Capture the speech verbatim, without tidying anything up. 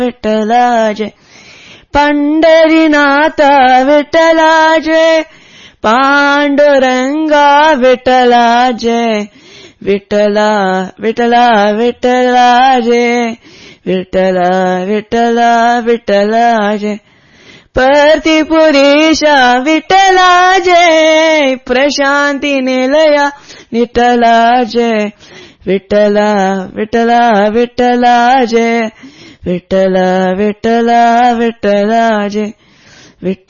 विठ्ठला जय. पंढरीनाथ विठ्ठला जय. पांडुरंगा विठ्ठला जय. विठ्ठला विठ्ठला विठ्ठला जय. विठ्ठला विठ्ठला विठ्ठला जय. परतीपुरीशा विठ्ठला जय. प्रशांती निलया विठ्ठला जय. विठ्ठला विठ्ठला विठ्ठला जय. विठ्ठला विठ्ठला विठ्ठला जय. विठ्ठला